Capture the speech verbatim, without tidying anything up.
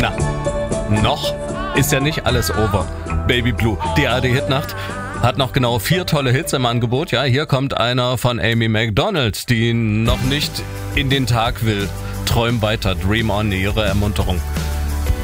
Na, noch ist ja nicht alles over. Baby Blue, die A R D-Hitnacht hat noch genau vier tolle Hits im Angebot. Ja, hier kommt einer von Amy Macdonald, die noch nicht in den Tag will. Träum weiter, dream on, ihre Ermunterung.